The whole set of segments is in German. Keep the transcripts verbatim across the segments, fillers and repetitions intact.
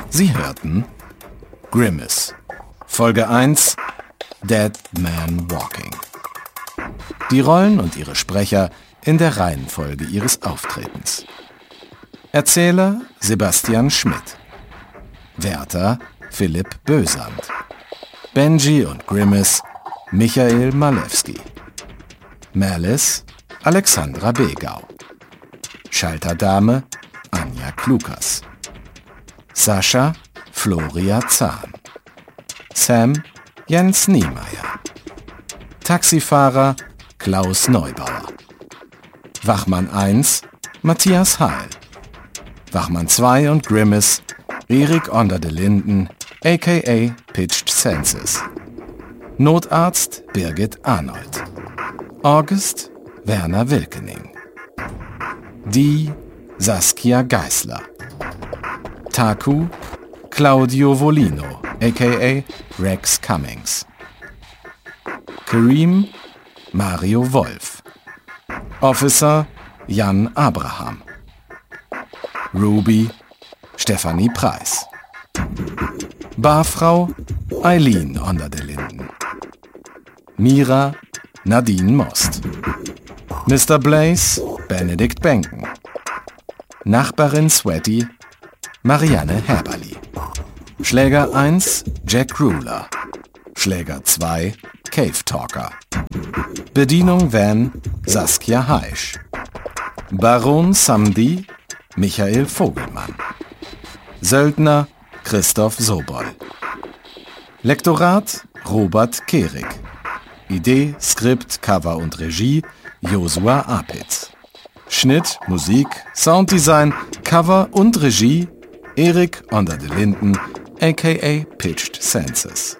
Sie hörten Grimace, Folge eins, Dead Man Walking. Die Rollen und ihre Sprecher in der Reihenfolge ihres Auftretens. Erzähler Sebastian Schmidt. Wärter Philipp Bösand. Benji und Grimace Michael Malewski. Malice Alexandra Begau. Schalterdame Anja Klukas. Sascha Floria Zahn. Sam Jens Niemeyer. Taxifahrer Klaus Neubauer. Wachmann eins Matthias Heil. Wachmann zwei und Grimace Erik Onder de Linden, aka Pitched Senses. Notarzt Birgit Arnold. August Werner Wilkening. Die Saskia Geisler. Taku Claudio Volino, aka Rex Cummings. Kareem Mario Wolf. Officer Jan Abraham. Ruby Stefanie Preis. Barfrau Eileen Onder de Linden. Mira Nadine Most. Mister Blaze Benedikt Benken. Nachbarin Sweaty Marianne Herberli. Schläger eins Jack Ruler. Schläger zwei Cave Talker. Bedienung Van Saskia Heisch. Baron Samdi Michael Vogelmann. Söldner Christoph Sobol. Lektorat Robert Kehrig. Idee, Skript, Cover und Regie Josua Apitz. Schnitt, Musik, Sounddesign, Cover und Regie Erik Onder de Linden, aka Pitched Senses.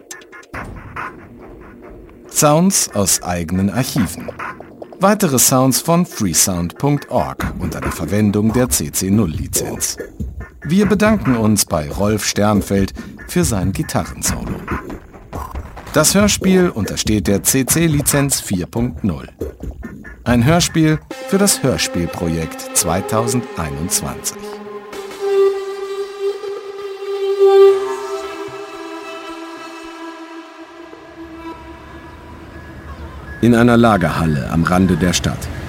Sounds aus eigenen Archiven. Weitere Sounds von freesound punkt org unter der Verwendung der C C null Lizenz. Wir bedanken uns bei Rolf Sternfeld für sein Gitarrensolo. Das Hörspiel untersteht der C C Lizenz vier punkt null. Ein Hörspiel für das Hörspielprojekt zweitausendeinundzwanzig. In einer Lagerhalle am Rande der Stadt.